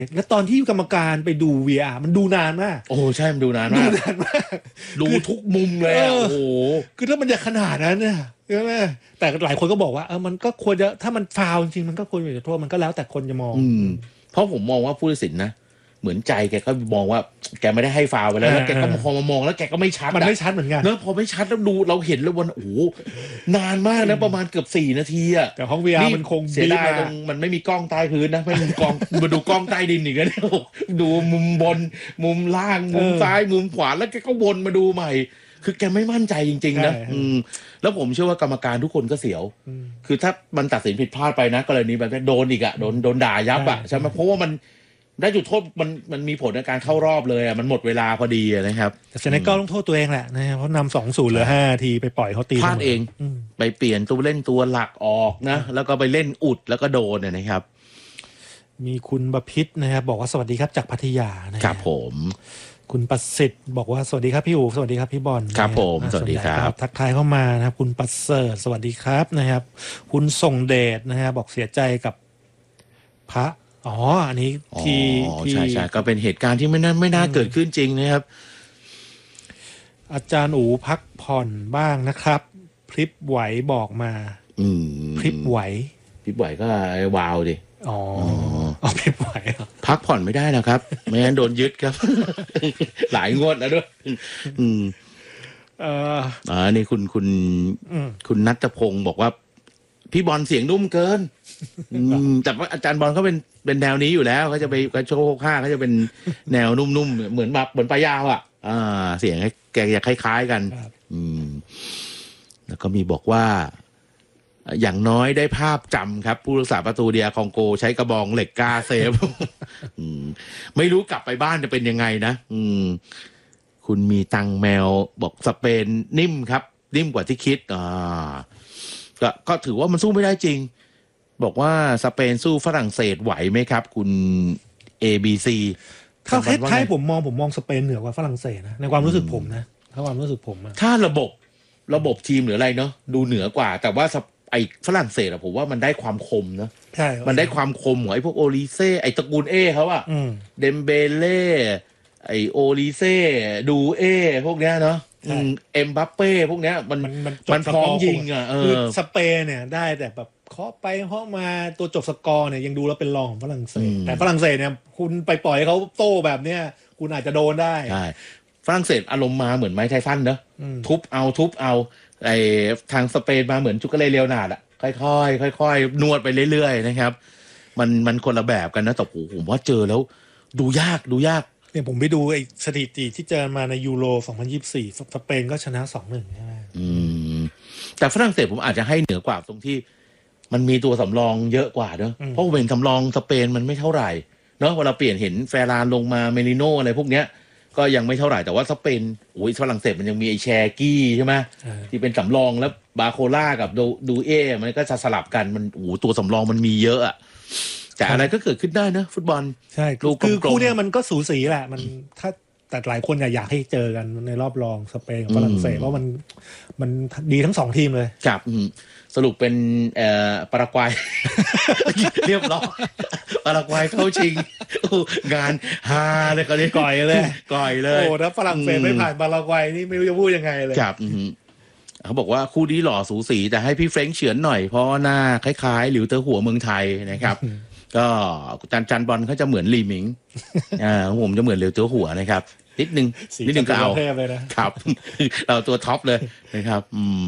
แล้วตอนที่กรรมการไปดู VR มันดูนานมากโอ้ใช่มันดูนานมากดูทุกมุมเลยโอ้โหคือถ้ามันจะขนาดนั้นเนี่ยใช่ไหมแต่หลายคนก็บอกว่ามันก็ควรจะถ้ามันฟาวจริงๆมันก็ควรจะโทษมันก็แล้วแต่คนจะมองเพราะผมมองว่าผู้ตัดสินนะเหมือนใจแกก็มองว่าแกไม่ได้ให้ฟาวไปแล้วแกก็พอมามองแล้วแกก็ไม่ชัดมันไม่ชัดเหมือนกันเนอะพอไม่ชัดแล้วดูเราเห็นแล้ววันโอ้โหนานมากนะประมาณเกือบ4 นาทีอะแต่ห้อง VR มันคงเสียดายตรงมันไม่มีกล้องใต้พื้นนะไม่มีกล้องมาดูกล้องใต้ดินอีกแล้วดูมุมบนมุมล่างมุมซ้ายมุมขวาแล้วแกก็วนมาดูใหม่คือแกไม่มั่นใจจริงๆนะแล้วผมเชื่อว่ากรรมการทุกคนก็เสียวคือถ้ามันตัดสินผิดพลาดไปนะกรณีแบบนี้โดนอีกอะโดนด่ายับอะใช่ไหมเพราะว่ามันได้จุดโทษมันมีผลในการเข้ารอบเลยอ่ะมันหมดเวลาพอดีนะครับแต่เซเนกัลต้องโทษตัวเองแหละนะเพราะนำ2-0เหลือ5 ทีไปปล่อยเขาตีพลาดเองไปเปลี่ยนตัวเล่นตัวหลักออกนะแล้วก็ไปเล่นอุดแล้วก็โดนนะครับมีคุณบพิษนะครับบอกว่าสวัสดีครับจากพัทยานะครับผมคุณประสิทธิ์บอกว่าสวัสดีครับพี่อู๋สวัสดีครับพี่บอลครับผมสวัสดีครับทักทายเข้ามานะครับคุณประเสริฐสวัสดีครับนะครับคุณส่งเดชนะครับบอกเสียใจกับพระอันนี้ที่ใช่ก็เป็นเหตุการณ์ที่ไม่น่าเกิดขึ้นจริงนะครับอาจารย์อู๋พักผ่อนบ้างนะครับพริบไหวบอกมาพริบไหวก็วาวดิพริบไหวพักผ่อนไม่ได้นะครับไม่งั้นโดนยึดครับ หลายงวดแล้วด้วยนี่คุณณัฐพงศ์บอกว่าพี่บอลเสียงนุ่มเกินแต่ว่าอาจารย์บอลเขาเป็นแนวนี้อยู่แล้วเขาจะไปกระโชกข้างเขาจะเป็นแนวนุ่มๆเหมือนปลายาวอ่ะเสียงแกจะคล้ายๆกันแล้วก็มีบอกว่าอย่างน้อยได้ภาพจำครับผู้รักษาประตูเดียคองโกใช้กระบองเหล็กกล้าเซฟไม่รู้กลับไปบ้านจะเป็นยังไงนะคุณมีตังแมวบอกสเปนนิ่มครับนิ่มกว่าที่คิดก็ถือว่ามันสู้ไม่ได้จริงบอกว่าสเปนสู้ฝรั่งเศสไหวไหมครับคุณ ABC ถ้าคล้ายๆผมมองสเปนเหนือกว่าฝรั่งเศสนะในความรู้สึกผมนะถ้าความรู้สึกผมถ้าระบบทีมหรืออะไรเนาะดูเหนือกว่าแต่ว่าไอ้ฝรั่งเศสอะผมว่ามันได้ความคมนะใช่มันได้ความคมของไอ้พวกโอลิเซ่ไอ้ตระกูลเขาอะเดมเบเล่ไอ้โอลิเซ่ดูพวกเนี้ยเนาะเอ็มบัปเป้พวกเนี้ยมันพร้อมยิงอ่ะคือสเปนเนี่ยได้แต่แบบเคาะไปเคาะมาตัวจบสกอร์เนี่ยยังดูแล้วเป็นรองของฝรั่งเศสแต่ฝรั่งเศสเนี่ยคุณไปปล่อยเขาโต้แบบเนี้ยคุณอาจจะโดนได้ใช่ฝรั่งเศสอารมณ์มาเหมือนไมค์ไทสันเนอะทุบเอาไอ้ทางสเปนมาเหมือนจุกเลเลียวนาดอะค่อยๆนวดไปเรื่อยๆนะครับมันคนละแบบกันนะแต่ผมว่าเจอแล้วดูยากเนี่ยผมไปดูไอ้สถิติที่เจอมาในยูโร2024สเปนก็ชนะ 2-1 ใช่ไหมแต่ฝรั่งเศสผมอาจจะให้เหนือกว่าตรงที่มันมีตัวสำรองเยอะกว่าเนอะเพราะผมเห็นสำรองสเปนมันไม่เท่าไหร่เนอะเวลาเปลี่ยนเห็นแฟรานลงมาเมลิโนอะไรพวกเนี้ยก็ยังไม่เท่าไหร่แต่ว่าสเปนฝรั่งเศสมันยังมีไอ้แชร์กี้ใช่ไหมที่เป็นสำรองแล้วบาโคล่ากับดูมันก็จะสลับกันมันตัวสำรองมันมีเยอะอะแต่อะไรก็เกิดขึ้นได้นะฟุตบอลใช่คือคู่เนี้ยมันก็สูสีแหละมันถ้าแต่หลายคนอยากให้เจอกันในรอบรองสเปนกับฝรั่งเศสเพราะมันดีทั้ง2ทีมเลยครับสรุปเป็นปารากวัย เรียบร้อยปารากวัยเข้าชิงงานฮาเลยก็ก่อยเลยโอ้ถ้าฝรั่งเศสไม่ผ่านปารากวัยนี่ไม่รู้จะพูดยังไงเลยครับเขาบอกว่าคู่นี้หล่อสูสีแต่ให้พี่เฟรนช์เฉือนหน่อยเพราะหน้าคล้ายๆหลิวเตอร์หัวเมืองไทยนะครับก็จันบอลเขาจะเหมือนลีมิงผมจะเหมือนหลิวเตอร์หัวนะครับนิดนึงก็เอาครับเราตัวท็อปเลยนะครับ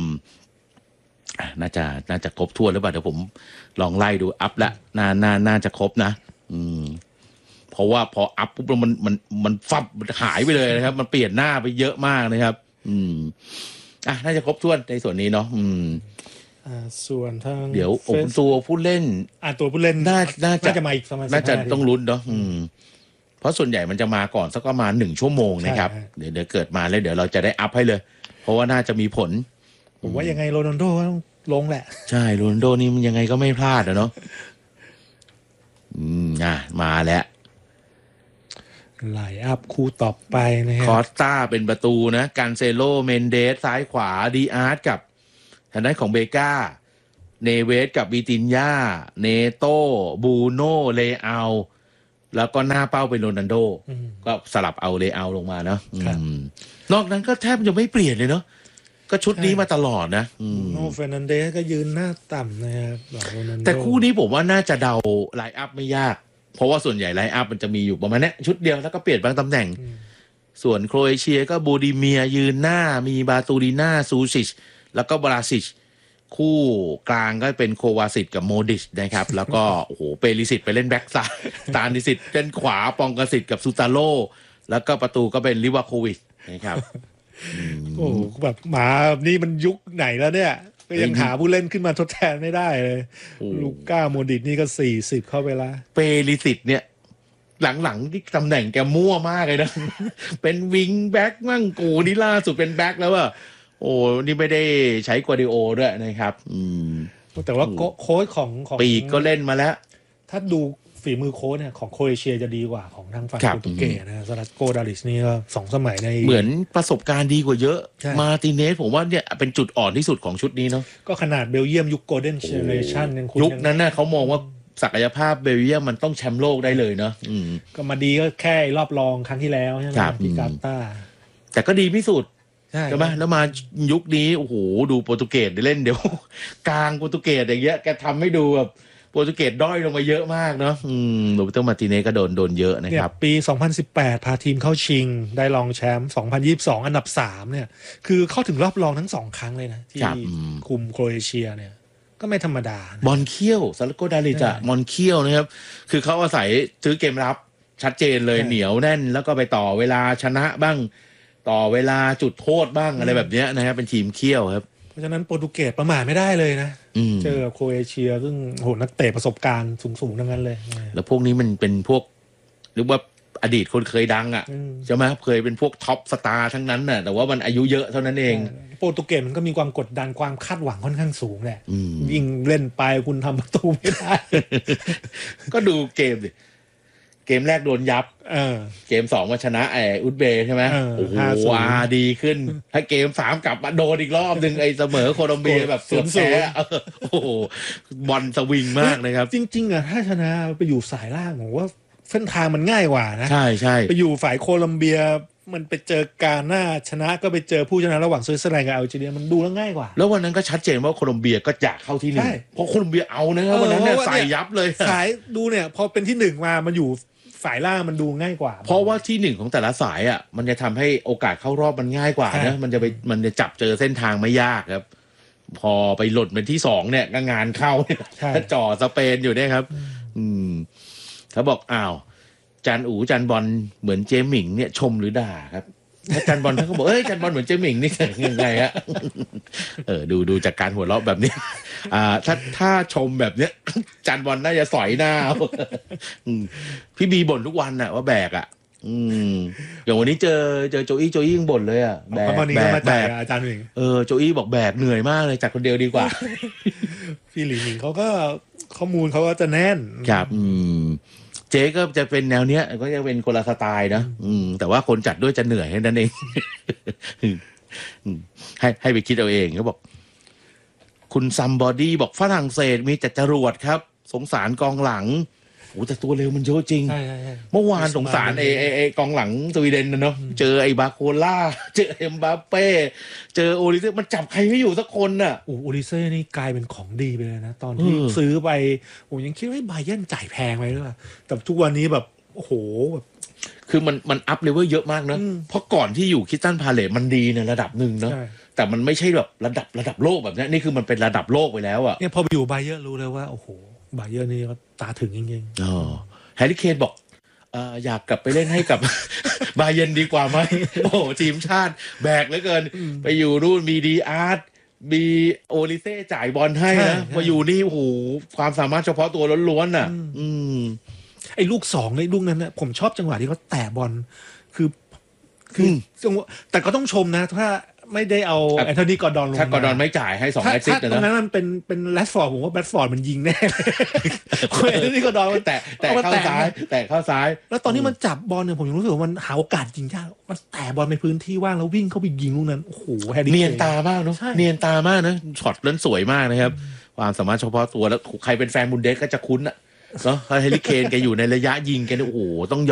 น่าจะครบถ้วนหรือเปล่าเดี๋ยวผมลองไล่ดูอัพละน่าจะครบนะเพราะว่าพออัพปุ๊บมันฟับหายไปเลยนะครับมันเปลี่ยนหน้าไปเยอะมากนะครับน่าจะครบถ้วนในส่วนนี้เนาะส่วนทางเดี๋ยวตัวผู้เล่นตัวผู้เล่นน่าจะมาอีกประมาณน่าจะต้องลุ้นเนาะเพราะส่วนใหญ่มันจะมาก่อนสักประมาณ1 ชั่วโมงนะครับเดี๋ยวเกิดมาแล้วเดี๋ยวเราจะได้อัพให้เลยเพราะว่าน่าจะมีผลผมว่ายังไงโรนัลโดต้องลงแหละใช่โรนัลโดนี่มันยังไงก็ไม่พลาดเนาะมาแล้วไลน์อัพคู่ต่อไปนะครับคอสตาเป็นประตูนะการเซโลเมนเดสซ้ายขวาดีอาร์ตกับทางด้านของเบก้าเนเวสกับบิตินญาเนโตบูโนเลอาแล้วก็หน้าเป้าเป็นโรนัลโดก็สลับเอาเลเอาลงมาเนาะนอกนั้นก็แทบจะไม่เปลี่ยนเลยเนาะก็ชุดนี้มาตลอดนะโอ้เฟร์นันเดสก็ยืนหน้าต่ำนะครับโรนัลโดแต่คู่นี้ผมว่าน่าจะเดาไลน์อัพไม่ยากเพราะว่าส่วนใหญ่ไลน์อัพมันจะมีอยู่ประมาณนี้ชุดเดียวแล้วก็เปลี่ยนบางตำแหน่งส่วนโครเอเชียก็บูดิเมียยืนหน้ามีบาตูดิน่าซูซิชแล้วก็บราซิชคู่กลางก็เป็นโควาซิตกับโมดิชนะครับแล้วก็โอ้โหเปริสิตไปเล่นแบ็กซ้ายตานิสิตเล่นขวาปองกสิตกับซูตาโลแล้วก็ประตูก็เป็นลิวาโควิชนะครับโอ้แบบหมานี่มันยุคไหนแล้วเนี่ยก็ยังหาผู้เล่นขึ้นมาทดแทนไม่ได้เลยลูก้าโมดิชนี่ก็40เข้าไปแล้วเปริสิตเนี่ยหลังๆที่ตำแหน่งแกมั่วมากเลยนะ เป็นวิงแบ็กมั่งกูนี่ล่าสุดเป็นแบ็กแล้วว่าโอ้นี่ไม่ได้ใช้กัวดิโอด้วยนะครับแต่ว่าโค้ชของปีกก็เล่นมาแล้วถ้าดูฝีมือโค้ชเนี่ยของโครเอเชียจะดีกว่าของทางฝั่งโปรตุเกสนะซาลัสโกดาลิสนี่ก็2 สมัยในเหมือนประสบการณ์ดีกว่าเยอะมาร์ติเนสผมว่าเนี่ยเป็นจุดอ่อนที่สุดของชุดนี้เนาะก็ขนาดเบลเยียมยุคโกลเด้นเจเนเรชั่นยุคนั้นน่ะเขามองว่าศักยภาพเบลเยียมมันต้องแชมป์โลกได้เลยเนาะก็มาดีก็แค่รอบรองครั้งที่แล้วใช่ไหมที่กาตาร์แต่ก็ดีที่สุดใช่ไหมแล้วมายุคนี้โอ้โหดูโปรตุเกสเล่นเดี๋ยวกลางโปรตุเกสอย่างเงี้ยแกทำให้ดูแบบโปรตุเกสด้อยลงมาเยอะมากเนาะโรเบร์โต มาร์ติเนสก็โดนเยอะนะครับปี2018พาทีมเข้าชิงได้รองแชมป์2022อันดับ3เนี่ยคือเข้าถึงรอบรองทั้ง2 ครั้งเลยนะที่คุมโครเอเชียเนี่ยก็ไม่ธรรมดาบอลเคี้ยวซาลัสโกดาลิจบอลเคี้ยวนะครับคือเขาอาศัยซื้อเกมรับชัดเจนเลยเหนียวแน่นแล้วก็ไปต่อเวลาชนะบ้างต่อเวลาจุดโทษบ้างอะไรแบบนี้นะครับเป็นทีมเคี้ยวครับเพราะฉะนั้นโปรตุเกสประมาทไม่ได้เลยนะเจอโครเอเชียซึ่งโหนักเตะประสบการณ์สูงๆทั้งนั้นเลยแล้วพวกนี้มันเป็นพวกหรือว่าอดีตคนเคยดังอ่ะใช่ไหมเคยเป็นพวกท็อปสตาร์ทั้งนั้นน่ะแต่ว่ามันอายุเยอะเท่านั้นเองโปรตุเกสมันก็มีความกดดันความคาดหวังค่อนข้างสูงแหละยิ่งเล่นไปคุณทำประตูไม่ได้ก็ดูเกมดิเกมแรกโดนยับเกม2มาชนะอุซเบย์ใช่ไหมโอ้โหดีขึ้นถ้าเกม3กลับมาโดนอีกรอบนึงเสมอโคลอมเบียแบบ0-0โอ้โหบอลสวิงมากนะครับจริงๆอ่ะถ้าชนะไปอยู่สายล่างผมว่าเส้นทางมันง่ายกว่านะใช่ไปอยู่ฝ่ายโคลอมเบียมันไปเจอกาหน้าชนะก็ไปเจอผู้ชนะระหว่างสวิตเซอร์แลนด์กับอัลจีเรียมันดูแล้วง่ายกว่าแล้ววันนั้นก็ชัดเจนว่าโคลอมเบียก็อยากเข้าที่1เพราะโคลอมเบียเอานะครับวันนั้นเนี่ยใส่ยับเลยสายดูเนี่ยพอเป็นที่1มามันอยู่สายล่างมันดูง่ายกว่าเพราะว่าที่1ของแต่ละสายอ่ะมันจะทำให้โอกาสเข้ารอบมันง่ายกว่านะมันจะจับเจอเส้นทางไม่ยากครับพอไปหล่นเป็นที่2เนี่ยก็งานเข้าถ้าจ่อสเปนอยู่เนี่ยครับเขาบอกอ้าวจันบอลเหมือนเจมิงเนี่ยชมหรือด่าครับถ้าจันบอลเขาบอกจันบอลเหมือนเจมิงนี่ยังไงฮะดูจากการหัวเราะแบบนี้ถ้าชมแบบเนี้ยจันบอลน่าจะสอยหน้าพี่บีบ่นทุกวันน่ะว่าแบกอ่ะอย่างวันนี้เจอโจอี้ยังบ่นเลยอ่ะแบกอาจารย์หนิงโจอี้บอกแบกเหนื่อยมากเลยจัดคนเดียวดีกว่าพี่หลิงหนิงเขาก็ข้อมูลเขาก็จะแน่นครับเจ๊ก็จะเป็นแนวเนี้ยก็จะเป็นคนละสไตล์นะแต่ว่าคนจัดด้วยจะเหนื่อยแค่นั้นเองให้ไปคิดเอาเองเขาบอกคุณซัมบอดี้บอกฝรั่งเศสมีแต่จรวดครับสงสารกองหลังโอ้แต่ตัวเร็วมันเยอะจริงเมื่อวานสงสารไอ้กองหลังสวีเดนนะเนาะเจอไอ้บาโคล่าเจอเอ็มบัปเป้เจอโอลิเซ่มันจับใครไม่อยู่สักคนน่ะโอลิเซ่นี่กลายเป็นของดีไปเลยนะตอนที่ซื้อไปผมยังคิดว่าไบเยิร์นจ่ายแพงไปหรือเปล่าแต่ทุกวันนี้แบบโอ้โหแบบคือมันอัพเลเวลเยอะมากนะเพราะก่อนที่อยู่คริสตัลพาเลซมันดีในระดับหนึ่งเนาะแต่มันไม่ใช่แบบระดับโลกแบบนี้นี่คือมันเป็นระดับโลกไปแล้วอ่ะเนี่ยพอไปอยู่ไบเยิร์นรู้เลยว่าโอ้โหไบเยิร์นนี่ก็ตาถึงจริงๆแฮร์รี่เคนบอกอยากกลับไปเล่นให้กับบาเยิร์นดีกว่าไหมโอ้ทีมชาติแบกเหลือเกินไปอยู่นู่นมีดีอาร์ตมีโอลิเซ่จ่ายบอลให้นะมาอยู่นี่โอ้โหความสามารถเฉพาะตัวล้วนๆน่ะไอ้ลูก2ในลูกนั้นนะผมชอบจังหวะที่เขาแตะบอลคือแต่ก็ต้องชมนะถ้าไม่ได้เอาแอนโทนีกอร์ดอนลงถ้ากอร์ดอนไม่จ่ายให้2แอสซิสต์นะตรงนั้นมันเป็นแรชฟอร์ดผมว่าแรชฟอร์ดมันยิงแน่แอนโทนีกอร์ดอนมันแต่เข้าซ้ายแล้วตอนนี้มันจับบอลเนี่ยผมยังรู้สึกว่ามันหาโอกาสยิงยากมันแตะบอลในพื้นที่ว่างแล้ววิ่งเข้าไปยิงลูกนั้นโอ้โหแฮร์รี่เนียนตามากเนาะเนียนตามากนะช็อตนั้นสวยมากนะครับความสามารถเฉพาะตัวแล้วใครเป็นแฟนบุนเดสก็จะคุ้นอ่ะเนาะแฮร์รี่เคนแกอยู่ในระยะยิงแกเนี่ยโอ้โหต้อง